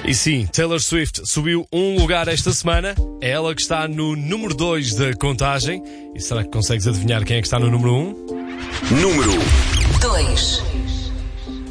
E sim, Taylor Swift subiu um lugar esta semana. É ela que está no número 2 da contagem. E será que consegues adivinhar quem é que está no número 1? Número 2.